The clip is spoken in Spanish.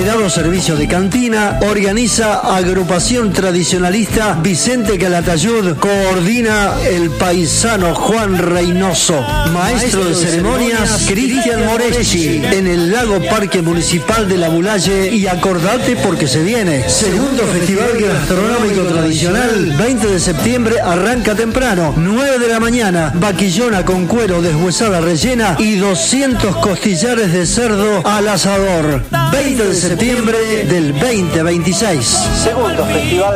denominado servicio de cantina, organiza Agrupación Tradicionalista Vicente Calatayud, coordina el paisano Juan Reynoso, maestro de ceremonias Cristian Moreschi, en el Lago Parque Municipal de La Bulaye. Y acordate porque se viene. Segundo Festival Gastronómico Tradicional, 20 de septiembre, arranca temprano, 9 de la mañana, vaquillona con cuero, deshuesada rellena y 200 costillares de cerdo al asador. 20 de septiembre del 2026. Segundo Festival